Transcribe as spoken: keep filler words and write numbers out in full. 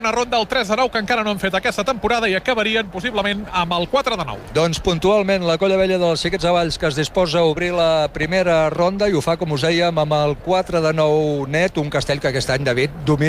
Una ronda al tres de nou que encara no han fet aquesta temporada i acabarien possiblement amb el quatre de nou. Doncs puntualment la Colla Vella dels Xiquets de Valls, que es disposa a obrir la primera ronda i ho fa, com us dèiem, amb el quatre de nou net, un Castell que aquest any, David, domina